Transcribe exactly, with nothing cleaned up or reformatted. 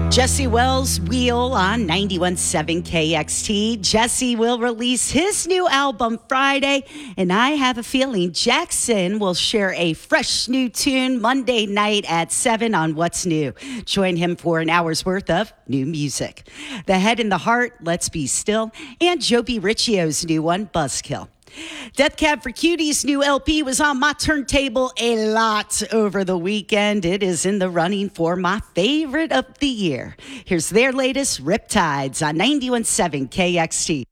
Jesse Wells Wheel on ninety-one point seven K X T. Jesse will release his new album Friday, and I have a feeling Jackson will share a fresh new tune Monday night at seven on What's New. Join him for an hour's worth of new music. The Head and the Heart, Let's Be Still, and Joby Riccio's new one, Buzzkill. Death Cab for Cutie's new L P was on my turntable a lot over the weekend. It is in the running for my favorite of the year. Here's their latest, Riptides, on ninety-one point seven K X T.